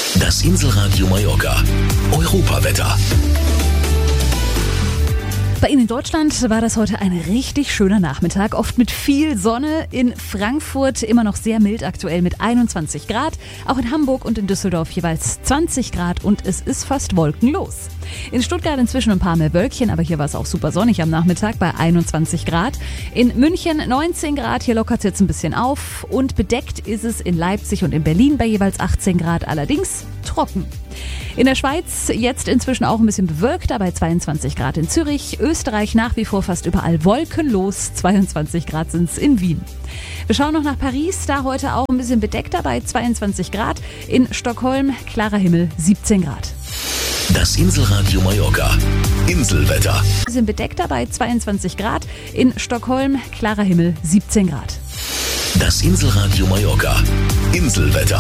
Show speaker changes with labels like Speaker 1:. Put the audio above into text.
Speaker 1: Das Inselradio Mallorca. Europawetter.
Speaker 2: Bei Ihnen in Deutschland war das heute ein richtig schöner Nachmittag, oft mit viel Sonne. In Frankfurt immer noch sehr mild aktuell mit 21 Grad. Auch in Hamburg und in Düsseldorf jeweils 20 Grad und es ist fast wolkenlos. In Stuttgart inzwischen ein paar mehr Wölkchen, aber hier war es auch super sonnig am Nachmittag bei 21 Grad. In München 19 Grad, hier lockert es jetzt ein bisschen auf. Und bedeckt ist es in Leipzig und in Berlin bei jeweils 18 Grad, allerdings trocken. In der Schweiz jetzt inzwischen auch ein bisschen bewölkter bei 22 Grad in Zürich. Österreich nach wie vor fast überall wolkenlos. 22 Grad sind es in Wien. Wir schauen noch nach Paris, da heute auch ein bisschen bedeckter bei 22 Grad. In Stockholm klarer Himmel 17 Grad.
Speaker 1: Das Inselradio Mallorca. Inselwetter.
Speaker 2: Ein bisschen bedeckter bei 22 Grad. In Stockholm klarer Himmel 17 Grad.
Speaker 1: Das Inselradio Mallorca. Inselwetter.